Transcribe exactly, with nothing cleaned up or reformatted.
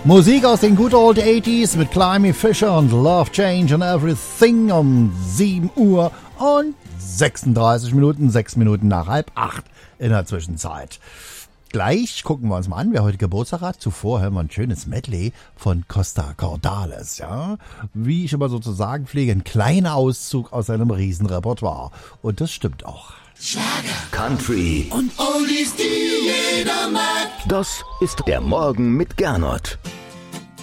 Musik aus den Good Old achtziger mit Climby Fisher und Love Change and Everything um sieben Uhr und sechsunddreißig Minuten, sechs Minuten nach halb acht in der Zwischenzeit. Gleich gucken wir uns mal an, wer heute Geburtstag hat. Zuvor hören wir ein schönes Medley von Costa Cordalis, ja. Wie ich immer so zu sagen pflege, ein kleiner Auszug aus seinem Riesenrepertoire. Und das stimmt auch. Schlager, Country und Oldies, die jeder mag. Das ist der Morgen mit Gernot.